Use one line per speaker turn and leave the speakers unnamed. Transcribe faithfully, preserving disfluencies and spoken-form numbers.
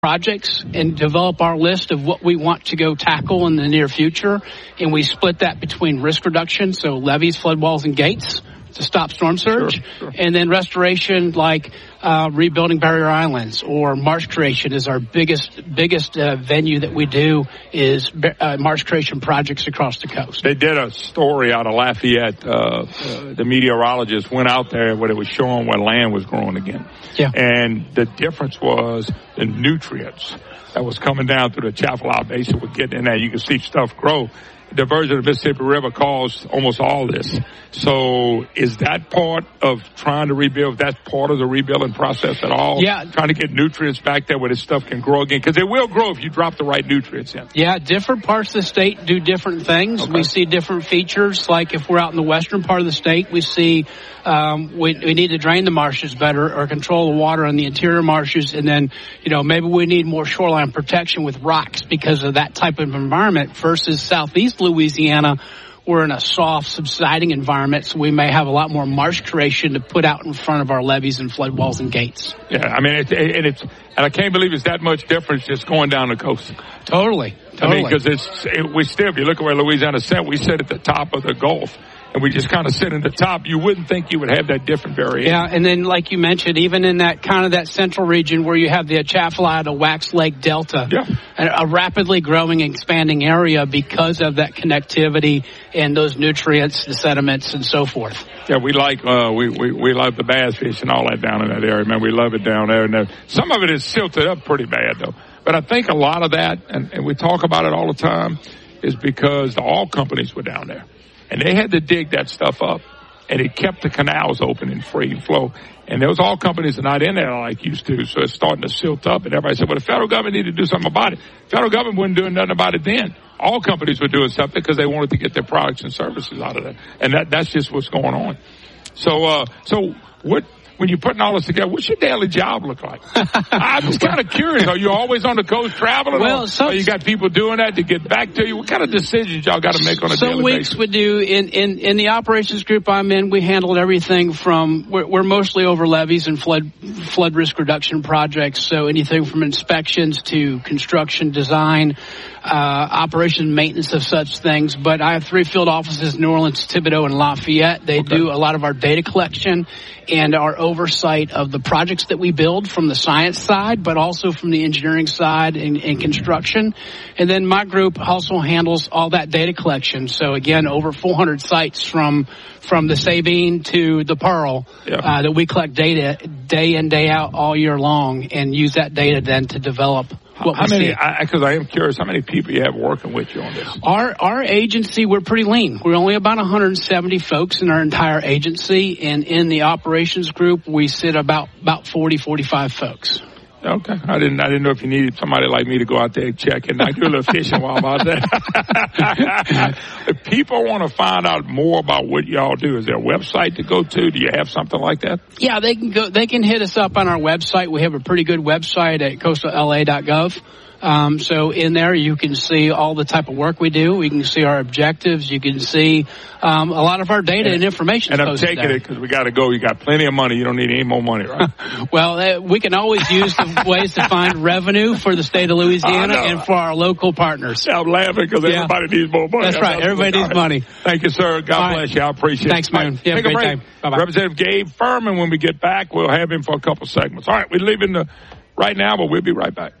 projects and develop our list of what we want to go tackle in the near future. And we split that between risk reduction, so levees, flood walls, and gates to stop storm surge, sure, sure. and then restoration like uh, rebuilding barrier islands or marsh creation is our biggest biggest uh, venue that we do is uh, marsh creation projects across the coast.
They did a story out of Lafayette. Uh, uh, the meteorologist went out there where it was showing where land was growing again.
Yeah.
And the difference was the nutrients that was coming down through the Chafalot Basin were getting in there. You could see stuff grow. The diversion of the Mississippi River caused almost all this. So is that part of trying to rebuild, that's part of the rebuilding process at all?
Yeah.
Trying to get nutrients back there where this stuff can grow again? Because it will grow if you drop the right nutrients in.
Yeah, different parts of the state do different things.
Okay.
We see different features. Like if we're out in the western part of the state, we see um, we, we need to drain the marshes better or control the water in the interior marshes. And then, you know, maybe we need more shoreline protection with rocks because of that type of environment versus southeast Louisiana. We're in a soft, subsiding environment, so we may have a lot more marsh creation to put out in front of our levees and flood walls and gates.
Yeah, I mean, it, it, and it's and I can't believe it's that much difference just going down the coast.
Totally, totally.
I mean, because it's it, we still, if you look at where Louisiana sit, we sit at the top of the Gulf. And we just kind of sit in the top. You wouldn't think you would have that different variation.
Yeah, and then like you mentioned, even in that kind of that central region where you have the Atchafalaya, Wax Lake Delta,
yeah.
a, a rapidly growing and expanding area because of that connectivity and those nutrients, the sediments, and so forth.
Yeah, we like uh, we, we we love the bass fish and all that down in that area, man. We love it down there. And some of it is silted up pretty bad, though. But I think a lot of that, and, and we talk about it all the time, is because the oil companies were down there. And they had to dig that stuff up, and it kept the canals open and free and flow. And those oil companies are not in there like used to, so it's starting to silt up. And everybody said, well, the federal government needed to do something about it. The federal government wasn't doing nothing about it then. All companies were doing something because they wanted to get their products and services out of that. And that, that's just what's going on. So, uh, so what... When you're putting all this together, what's your daily job look like? I'm just kind of curious. Are you always on the coast traveling?
Well,
or,
some,
or you got people doing that to get back to you? What kind of decisions y'all got to make on a daily basis?
Some weeks we do. In, in, in the operations group I'm in, we handled everything from, we're, we're mostly over levees and flood flood risk reduction projects. So anything from inspections to construction design, uh, operation maintenance of such things. But I have three field offices, New Orleans, Thibodaux, and Lafayette. They okay. do a lot of our data collection and our oversight of the projects that we build from the science side, but also from the engineering side and, and construction. And then my group also handles all that data collection. So again, over four hundred sites from from the Sabine to the Pearl yeah. uh, that we collect data day in, day out all year long and use that data then to develop what
how
we
many,
see.
Because I, I am curious, how many people you have working with you on this?
Our our agency, we're pretty lean. We're only about one hundred seventy folks in our entire agency, and in the operations group, we sit about about forty, forty-five folks.
Okay, I didn't. I didn't know if you needed somebody like me to go out there and check and I do a little fishing while I'm out there. If people want to find out more about what y'all do, is there a website to go to? Do you have something like that?
Yeah, they can go. They can hit us up on our website. We have a pretty good website at coastal L A dot gov. Um, so in there you can see all the type of work we do. We can see our objectives. You can see um, a lot of our data and, and information.
And I'm taking
there.
it because we got to go. You got plenty of money. You don't need any more money, right?
Well, uh, we can always use the ways to find revenue for the state of Louisiana and for our local partners.
I'm laughing because yeah. everybody needs more money.
That's right. That's everybody needs money.
Thank you, sir. God
all
bless
right.
you. I appreciate
Thanks,
it.
Thanks, man.
Take a break.
Bye-bye.
Representative Gabe Furman, when we get back, we'll have him for a couple segments. All right, we're leaving the right now, but we'll be right back.